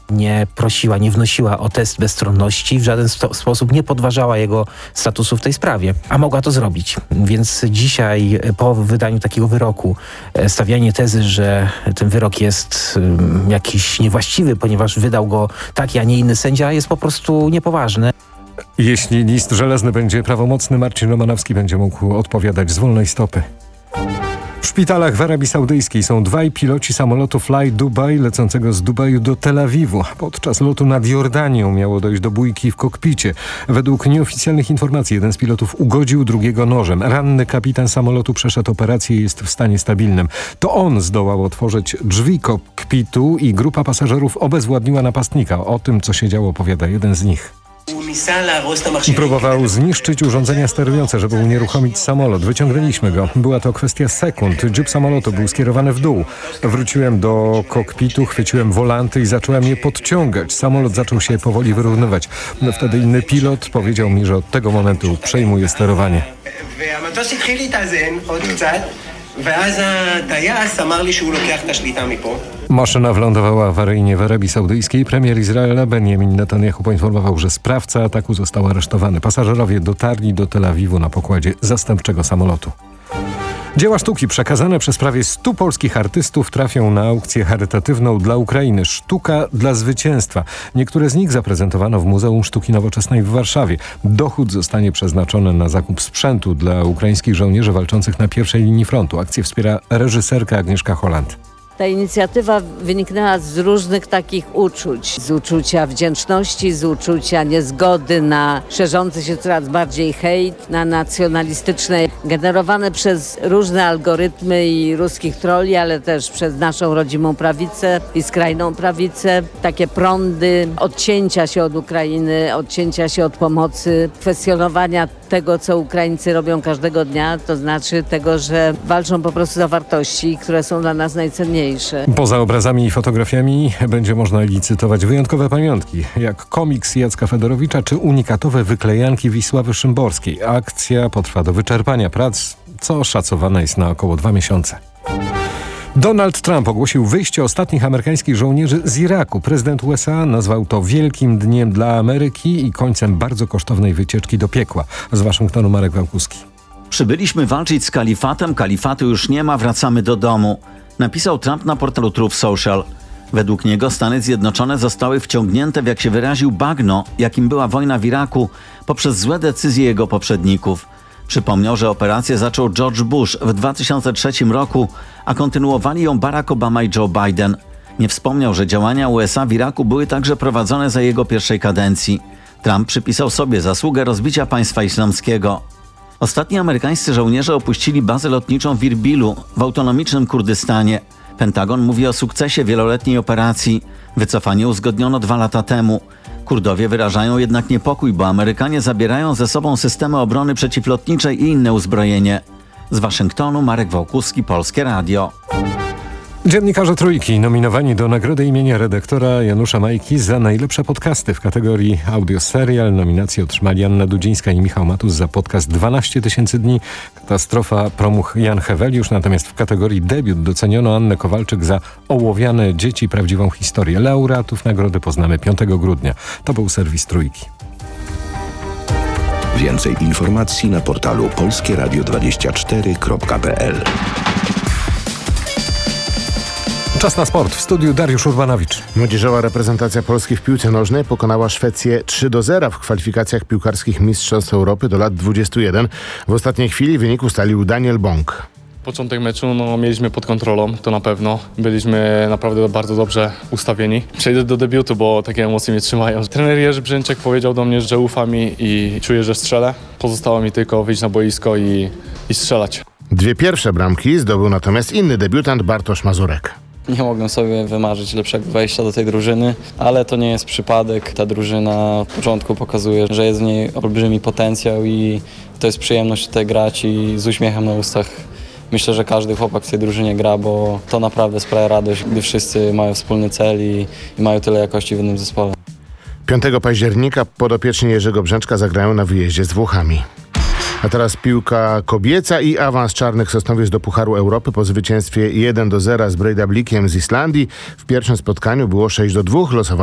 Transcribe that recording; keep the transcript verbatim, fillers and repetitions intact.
nie prosiła, nie wnosiła o test bezstronności, w żaden sto- sposób nie podważała jego statusu w tej sprawie, a mogła to zrobić. Więc dzisiaj po wydaniu takiego wyroku stawianie tezy, że ten wyrok jest um, jakiś niewłaściwy, ponieważ wydał go taki, a nie inny sędzia, jest po prostu niepoważne. Jeśli list żelazny będzie prawomocny, Marcin Romanowski będzie mógł odpowiadać z wolnej stopy. W szpitalach w Arabii Saudyjskiej są dwaj piloci samolotu Fly Dubai lecącego z Dubaju do Tel Awiwu. Podczas lotu nad Jordanią miało dojść do bójki w kokpicie. Według nieoficjalnych informacji jeden z pilotów ugodził drugiego nożem. Ranny kapitan samolotu przeszedł operację i jest w stanie stabilnym. To on zdołał otworzyć drzwi kokpitu i grupa pasażerów obezwładniła napastnika. O tym, co się działo, opowiada jeden z nich. Próbował zniszczyć urządzenia sterujące, żeby unieruchomić samolot. Wyciągnęliśmy go. Była to kwestia sekund. Dziób samolotu był skierowany w dół. Wróciłem do kokpitu, chwyciłem wolanty i zacząłem je podciągać. Samolot zaczął się powoli wyrównywać. Wtedy inny pilot powiedział mi, że od tego momentu przejmuje sterowanie. Maszyna wylądowała awaryjnie w Arabii Saudyjskiej. Premier Izraela Benjamin Netanyahu poinformował, że sprawca ataku został aresztowany. Pasażerowie dotarli do Tel Awiwu na pokładzie zastępczego samolotu. Dzieła sztuki przekazane przez prawie stu polskich artystów trafią na aukcję charytatywną dla Ukrainy. Sztuka dla zwycięstwa. Niektóre z nich zaprezentowano w Muzeum Sztuki Nowoczesnej w Warszawie. Dochód zostanie przeznaczony na zakup sprzętu dla ukraińskich żołnierzy walczących na pierwszej linii frontu. Akcję wspiera reżyserka Agnieszka Holland. Ta inicjatywa wyniknęła z różnych takich uczuć. Z uczucia wdzięczności, z uczucia niezgody na szerzący się coraz bardziej hejt, na nacjonalistyczne, generowane przez różne algorytmy i ruskich trolli, ale też przez naszą rodzimą prawicę i skrajną prawicę. Takie prądy odcięcia się od Ukrainy, odcięcia się od pomocy, kwestionowania tego, co Ukraińcy robią każdego dnia, to znaczy tego, że walczą po prostu za wartości, które są dla nas najcenniejsze. Poza obrazami i fotografiami będzie można licytować wyjątkowe pamiątki, jak komiks Jacka Fedorowicza czy unikatowe wyklejanki Wisławy Szymborskiej. Akcja potrwa do wyczerpania prac, co szacowane jest na około dwa miesiące. Donald Trump ogłosił wyjście ostatnich amerykańskich żołnierzy z Iraku. Prezydent U S A nazwał to wielkim dniem dla Ameryki i końcem bardzo kosztownej wycieczki do piekła. Z Waszyngtonu Marek Wałkuski. Przybyliśmy walczyć z kalifatem, kalifatu już nie ma, wracamy do domu. Napisał Trump na portalu Truth Social. Według niego Stany Zjednoczone zostały wciągnięte w, jak się wyraził, bagno, jakim była wojna w Iraku, poprzez złe decyzje jego poprzedników. Przypomniał, że operację zaczął George Bush w dwa tysiące trzecim roku, a kontynuowali ją Barack Obama i Joe Biden. Nie wspomniał, że działania U S A w Iraku były także prowadzone za jego pierwszej kadencji. Trump przypisał sobie zasługę rozbicia państwa islamskiego. Ostatni amerykańscy żołnierze opuścili bazę lotniczą w Irbilu w autonomicznym Kurdystanie. Pentagon mówi o sukcesie wieloletniej operacji. Wycofanie uzgodniono dwa lata temu. Kurdowie wyrażają jednak niepokój, bo Amerykanie zabierają ze sobą systemy obrony przeciwlotniczej i inne uzbrojenie. Z Waszyngtonu Marek Wałkuski, Polskie Radio. Dziennikarze Trójki nominowani do nagrody imienia redaktora Janusza Majki za najlepsze podcasty w kategorii audio serial. Nominacje otrzymali Anna Dudzińska i Michał Matus za podcast dwanaście tysięcy dni. Katastrofa Promuch Jan Heweliusz. Natomiast w kategorii debiut doceniono Annę Kowalczyk za Ołowiane dzieci, prawdziwą historię. Laureatów nagrody poznamy piątego grudnia. To był serwis Trójki. Więcej informacji na portalu polskie radio dwadzieścia cztery kropka p l. Czas na sport. W studiu Dariusz Urbanowicz. Młodzieżowa reprezentacja Polski w piłce nożnej pokonała Szwecję trzy do zera w kwalifikacjach piłkarskich Mistrzostw Europy do lat dwudziestu jeden. W ostatniej chwili wynik ustalił Daniel Bąk. Początek meczu no, mieliśmy pod kontrolą, to na pewno. Byliśmy naprawdę bardzo dobrze ustawieni. Przejdę do debiutu, bo takie emocje mnie trzymają. Trener Jerzy Brzęczek powiedział do mnie, że ufa mi i czuję, że strzelę. Pozostało mi tylko wyjść na boisko i, i strzelać. Dwie pierwsze bramki zdobył natomiast inny debiutant Bartosz Mazurek. Nie mogłem sobie wymarzyć lepszego wejścia do tej drużyny, ale to nie jest przypadek. Ta drużyna od początku pokazuje, że jest w niej olbrzymi potencjał i to jest przyjemność tutaj grać i z uśmiechem na ustach. Myślę, że każdy chłopak w tej drużynie gra, bo to naprawdę sprawia radość, gdy wszyscy mają wspólny cel i, i mają tyle jakości w jednym zespole. piątego października podopieczni Jerzego Brzęczka zagrają na wyjeździe z Włochami. A teraz piłka kobieca i awans Czarnych Sosnowiec do Pucharu Europy po zwycięstwie jeden do zera z Breidablikiem z Islandii. W pierwszym spotkaniu było sześć do dwóch. Losowanie